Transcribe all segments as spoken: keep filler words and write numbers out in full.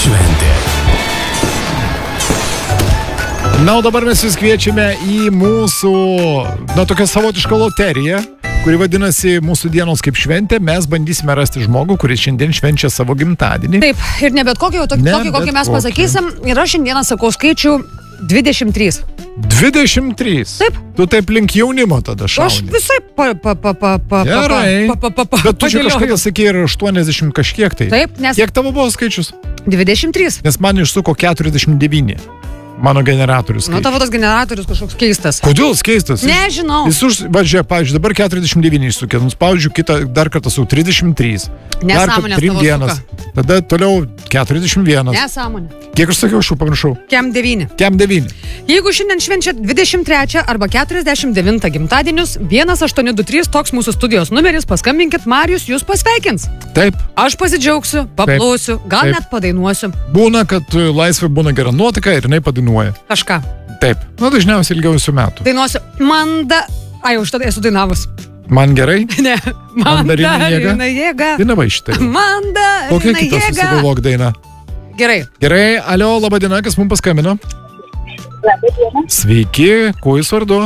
šventė. Na, o dabar mes jūs kviečiame į mūsų, na, tokią savotišką loteriją, kuri vadinasi Mūsų dienos kaip šventė. Mes bandysime rasti žmogų, kuris šiandien švenčia savo gimtadienį. Taip, ir ne bet kokį, o tokį, Ne tokį kokį bet mes kokį. pasakysim. Ir aš šiandieną sakau skaičių dvidešimt trys. dvidešimt trys. Taip. Tu taip link jaunimo tada Aš šauni. visai pa, pa, pa, pa, pa, Gerai. pa, pa, pa, pa, Bet tu čia padėliojau. kažkada sakei ir aštuoniasdešimt kažkiek tai. Taip, nes Kiek tavo buvo skaičius? dvidešimt trys. Nes man išsuko keturiasdešimt devyni. Mano generatorius. Nu, tavo tas generatorius kažkoks keistas. Kodėl jis keistas? Nežinau. Jis už, va, žiūrėk, pavyzdžiui, dabar keturiasdešimt devyni išsukė, nuspaudžiu kitą, dar kartą su trisdešimt trys. Dar Nesąmonės trim tavo vienas. Tada toliau keturiasdešimt vienas. Nesąmonė. Kiek aš sakiau, aš jau pamiršau? Kem devyni. Kem devyni. Jeigu šiandien švenčia dvidešimt trečią arba keturiasdešimt devintą gimtadienius, vienas aštuoni du trys toks mūsų studijos numeris, paskambinkit, Marijus jūs pasveikins. Taip. Aš pasidžiaugsiu, paplausiu, gal Taip. net padainuosiu. Būna, kad e, laisvai būna gera nuotaika ir jinai padainuoja. Kažką. Taip. Na, dažniausiai ilgiausių metų. Dainuosiu. Manda... Ai, už tada esu dainavus. Man gerai? Ne. Mandarinų jėga? Mandarinų jėga. Dainavai šitai. Kokia Mandarinų kita jėga. susigalvok daina? Gerai. Gerai, alio, laba diena, kas mums paskambino? Labadiena. Sveiki, kuo jūs vardu?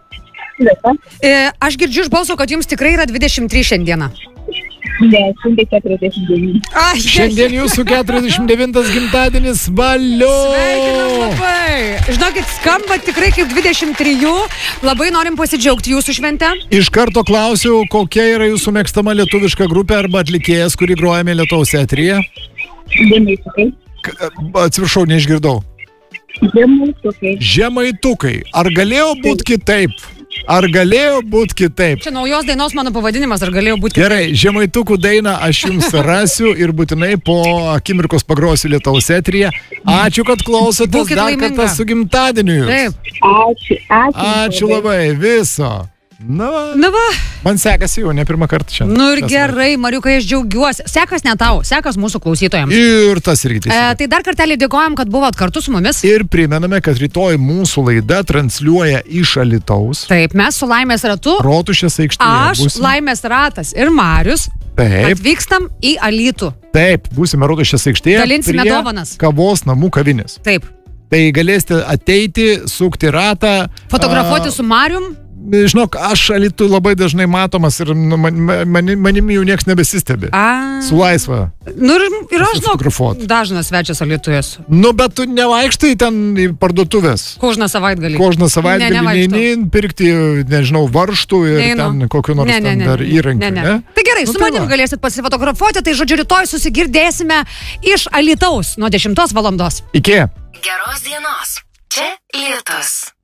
E, aš girdžiu iš balso, kad jums tikrai yra dvidešimt trys šiandieną. Ne, šiandien keturiasdešimt devyni. Ai, Šiandien jūsų keturiasdešimt devintas gimtadienis, valio! Sveikinam labai. Žinokit, skamba tikrai kaip dvidešimt trys. Labai norim pasidžiaugti jūsų šventę. Iš karto klausiu, kokia yra jūsų mėgstama lietuviška grupė arba atlikėjas, kurį grojame Lietuvos eteryje? Žemaitukai. K- Atsiprašau, neišgirdau. Žemaitukai. Žemaitukai. Ar galėjo būti kitaip? Ar galėjo būti kitaip? Čia naujos dainos mano pavadinimas, ar galėjo būti... Gerai, Žemaitukų dainą aš jums rasiu ir būtinai po akimirkos pagrosiu Lietuvos eteryje. Ačiū, kad klausotės, Būkit dar laiminga. kartą su gimtadieniu jums. Taip. Ačiū, ačiū. Ačiū labai, viso. Na, Na va, man sekasi jau, ne pirmą kartą čia. nu ir gerai, Mariukai, aš džiaugiuosi. Sekas ne tau, sekas mūsų klausytojams. Ir tas irgi E, teisingai. tai dar kartelį dėkojom, kad buvot kartu su mumis. Ir primename, kad rytoj mūsų laida transliuoja iš Alytaus. Taip, mes su Laimės ratu, Rotušės aikštėje. aš, būsime. Laimės ratas ir Marius Taip, atvykstam į Alytų. taip, būsime Rotušės aikštėje. Dalinsime prie dovanas. Kavos namų kavinės. Taip. Tai galėsite ateiti, sukti ratą. Fotografuoti a, su Marium. Žinok, aš Alytų labai dažnai matomas ir nu, man, man, manim jau nieks nebesistebi. A. Su laisva. Nu ir, ir aš, žinok, Fotografuot. dažnas svečias Alytuje esu. Nu, bet tu nevaikštai ten į parduotuvės. Kožną savaitgalį. Kožną savaitgalį Ne, nevaikštau. neini pirkti, nežinau, varžtų ir Neinu. ten kokiu nors Ne, ne, ten ne, dar ne, įrankiu. ne, ne. Ne? Tai gerai, Nu, su tai manim va. galėsit pasifotografuoti, tai žodžiu, rytoj susigirdėsime iš Alytaus nuo dešimtos valandos. Iki. Geros dienos. Čia Lietus.